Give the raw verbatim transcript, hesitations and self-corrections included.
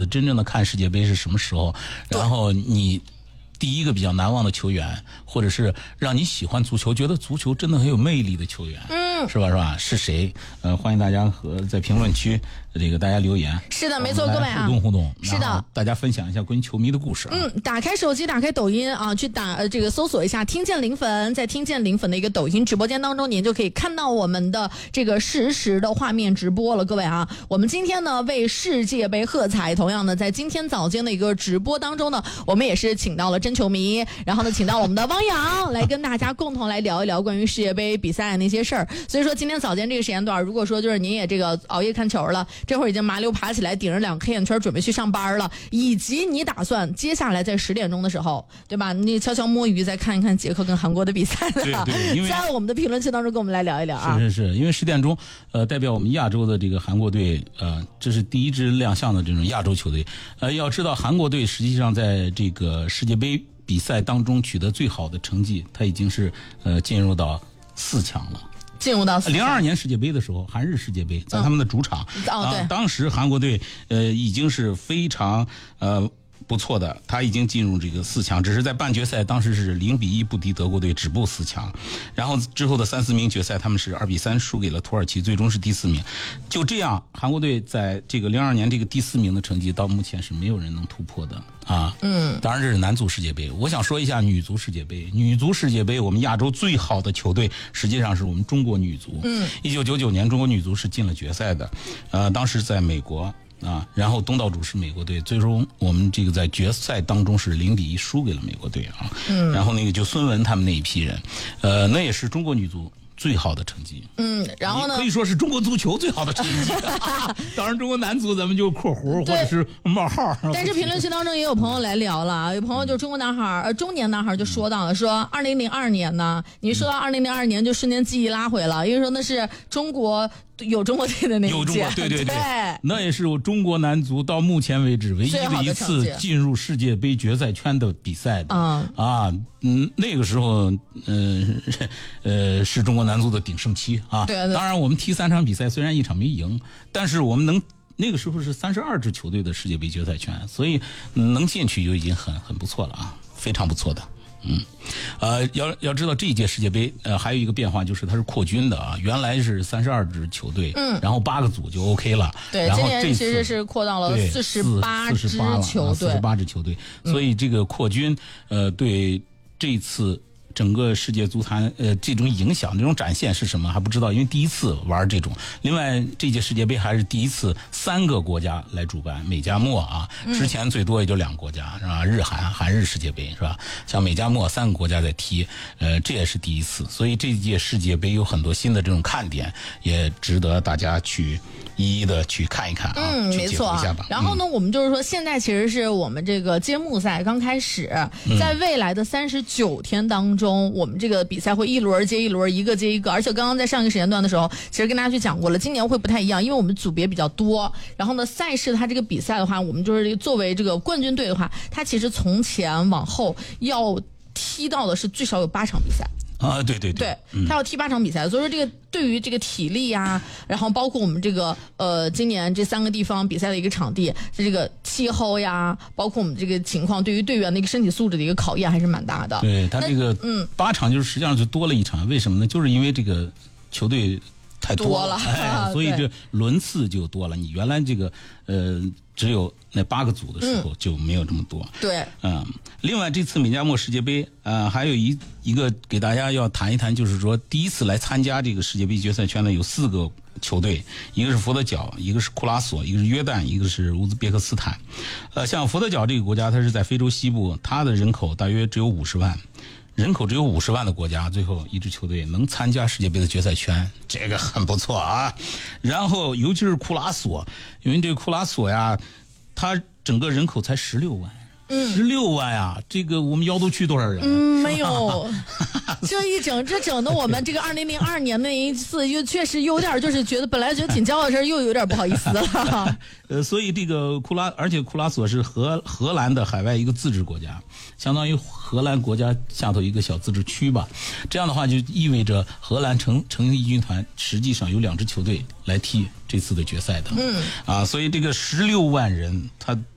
真正的看世界杯是什么时候，然后你第一个比较难忘的球员，或者是让你喜欢足球，觉得足球真的很有魅力的球员，嗯，是吧？是吧？是谁？呃，欢迎大家和在评论区这个大家留言。 是的，没错，各位啊， 互动互动。 是的， 大家分享一下关于球迷的故事、啊。 嗯，打开手机，打开抖音啊，去打呃这个搜索一下“听见零粉”，在“听见零粉”的一个抖音直播间当中，您就可以看到我们的这个实时的画面直播了，各位啊。我们今天呢为世界杯喝彩，同样呢在今天早间的一个直播当中呢，我们也是请到了真球迷，然后呢请到了我们的汪洋来跟大家共同来聊一聊关于世界杯比赛那些事儿。所以说今天早间这个时间段，如果说就是您也这个熬夜看球了，这会儿已经麻溜爬起来顶着两个黑眼圈准备去上班了，以及你打算接下来在十点钟的时候，对吧？你悄悄摸鱼再看一看捷克跟韩国的比赛的， 对对，因为在我们的评论区当中跟我们来聊一聊啊。 是是是，因为十点钟，呃，代表我们亚洲的这个韩国队，呃，这是第一支亮相的这种亚洲球队。呃，要知道韩国队实际上在这个世界杯比赛当中取得最好的成绩，他已经是呃进入到四强了。 进入到零二年世界杯的时候，韩日世界杯在他们的主场， 嗯、哦对、 啊，当时韩国队呃已经是非常呃不错的，他已经进入这个四强，只是在半决赛当时是零比一不敌德国队，止步四强，然后之后的三四名决赛他们是二比三输给了土耳其，最终是第四名。就这样，韩国队在这个零二年这个第四名的成绩到目前是没有人能突破的啊。嗯，当然这是男足世界杯，我想说一下女足世界杯。女足世界杯，我们亚洲最好的球队实际上是我们中国女足。嗯，一九九九年中国女足是进了决赛的，呃，当时在美国。啊，然后东道主是美国队，最终我们这个在决赛当中是零比一输给了美国队啊。嗯，然后那个就孙雯他们那一批人，呃，那也是中国女足最好的成绩。 嗯，然后呢， 可以说是中国足球最好的成绩。当然，中国男足咱们就括弧或者是冒号。 但是评论区当中也有朋友来聊了，有朋友就中国男孩呃中年男孩就说到了，说二零零二年呢，你说到二零零二年就瞬间记忆拉回了，因为说那是中国。有中国队的那一届， 有中国，对对对, 对，那也是中国男足到目前为止唯一的一次进入世界杯决赛圈的比赛的。嗯啊，嗯，那个时候，嗯 呃, 呃，是中国男足的鼎盛期啊。 对对。 当然，我们踢三场比赛，虽然一场没赢，但是我们能那个时候是三十二支球队的世界杯决赛圈，所以能进去就已经很很不错了啊，非常不错的。嗯，呃，要要知道这一届世界杯，呃，还有一个变化就是它是扩军的啊，原来是三十二支球队，嗯，然后八个组就 OK 了， 对， 然后这年其实是扩到了四十八支球队， 四十八支球队，所以这个扩军，呃，对这次。整个世界足坛呃这种影响这种展现是什么还不知道，因为第一次玩这种。另外这届世界杯还是第一次三个国家来主办，美加墨啊，之前最多也就两个国家是吧？日韩韩日世界杯是吧？像美加墨三个国家在踢，呃这也是第一次，所以这届世界杯有很多新的这种看点，也值得大家去一一的去看一看啊， 嗯， 去解读一下吧。 然后呢， 嗯、 我们就是说现在其实是我们这个揭幕赛刚开始， 嗯、 在未来的三十九天当中。我们这个比赛会一轮接一轮，一个接一个，而且刚刚在上一个时间段的时候，其实跟大家去讲过了，今年会不太一样，因为我们组别比较多，然后呢，赛事它这个比赛的话，我们就是作为这个冠军队的话，它其实从前往后要踢到的是最少有八场比赛。 啊，对对对，嗯、他要踢八场比赛，所以说这个对于这个体力呀，然后包括我们这个呃今年这三个地方比赛的一个场地，这个气候呀，包括我们这个情况，对于队员的一个身体素质的一个考验还是蛮大的。 对他这个嗯八场就是实际上就多了一场，为什么呢？就是因为这个球队太多 了, 多了哎，所以这轮次就多了。你原来这个呃只有那八个组的时候就没有这么多。 嗯、对， 嗯，另外这次美加墨世界杯，呃，还有一一个给大家要谈一谈，就是说第一次来参加这个世界杯决赛圈的有四个球队，一个是佛得角，一个是库拉索，一个是约旦，一个是乌兹别克斯坦。呃，像佛得角这个国家，它是在非洲西部，它的人口大约只有五十万。人口只有五十万的国家，最后一支球队能参加世界杯的决赛圈，这个很不错啊。然后尤其是库拉索，因为这个库拉索呀，它整个人口才十六万。十六万呀！这个我们妖都区多少人？ 嗯，没有。这一整，这整的我们这个二零零二年那一次，又确实有点就是觉得本来觉得挺骄傲的事，又有点不好意思了。 呃，所以这个库拉，而且库拉索是荷荷兰的海外一个自治国家，相当于荷兰国家下头一个小自治区吧。这样的话就意味着荷兰成成一军团实际上有两支球队来踢这次的决赛的。嗯。啊，所以这个十六万人，他